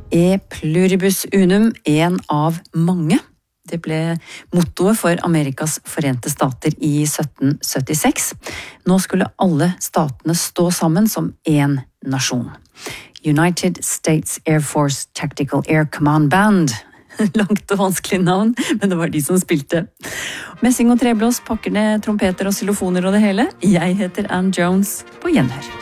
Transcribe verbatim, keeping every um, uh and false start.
E pluribus unum, en av mange. Det ble mottoet for Amerikas forente stater i sytten syttiseks. Nå skulle alle statene stå sammen som en nasjon. United States Air Force Tactical Air Command Band. Langt og vanskelig navn, men det var de som spilte. Messing og treblås pakker ned trompeter og xylofoner og det hele. Jeg heter Ann Jones, på gjenhør.